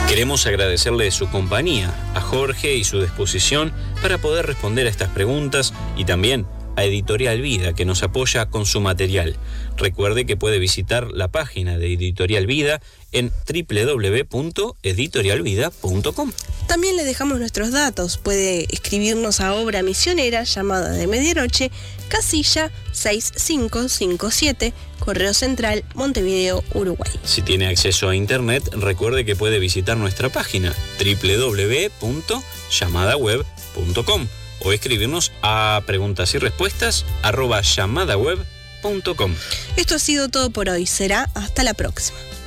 Queremos agradecerle su compañía, a Jorge y su disposición para poder responder a estas preguntas y también a Editorial Vida, que nos apoya con su material. Recuerde que puede visitar la página de Editorial Vida en www.editorialvida.com. También le dejamos nuestros datos. Puede escribirnos a Obra Misionera, llamada de Medianoche, casilla 6557, Correo Central, Montevideo, Uruguay. Si tiene acceso a internet, recuerde que puede visitar nuestra página www.llamadaweb.com o escribirnos a preguntasyrespuestas@llamadaweb.com. Esto ha sido todo por hoy. Será hasta la próxima.